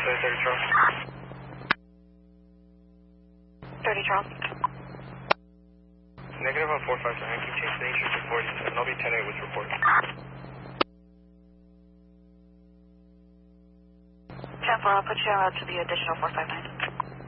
30 Charles. 30 Charles. Negative on 459. Keep chasing the Atrium to 47. I'll be 10-8 with report. 10-4, I'll put you out to the additional 459.